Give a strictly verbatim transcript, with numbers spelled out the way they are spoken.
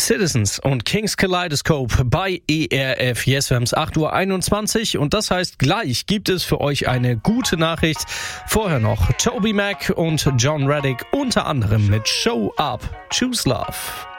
Citizens und King's Kaleidoscope bei E R F Yes Fams acht Uhr einundzwanzig und das heißt, gleich gibt es für euch eine gute Nachricht. Vorher noch Toby Mac und John Reddick unter anderem mit Show Up, Choose Love.